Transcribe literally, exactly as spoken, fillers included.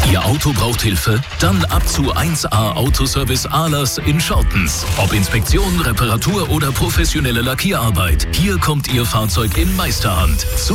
Ihr Auto braucht Hilfe? Dann ab zu eins A Autoservice Ahlers in Schortens. Ob Inspektion, Reparatur oder professionelle Lackierarbeit, hier kommt Ihr Fahrzeug in Meisterhand.